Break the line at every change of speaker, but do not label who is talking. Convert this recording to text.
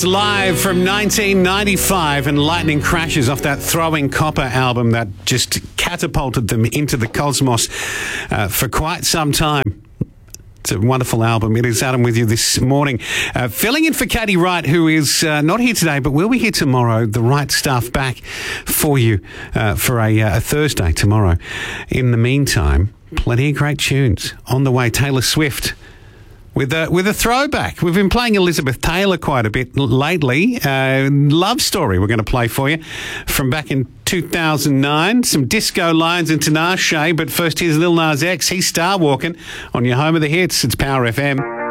It's live from 1995, and lightning crashes off that Throwing Copper album that just catapulted them into the cosmos for quite some time. It's a wonderful album. It is Adam with you this morning. Filling in for Katie Wright, who is not here today, but will be here tomorrow. The right stuff back for you for a Thursday tomorrow. In the meantime, plenty of great tunes on the way. Taylor Swift with a throwback. We've been playing Elizabeth Taylor quite a bit lately. Love Story we're going to play for you from back in 2009. Some disco lines in Tinashe, but first here's Lil Nas X. He's Star Walking on your home of the hits. It's Power FM.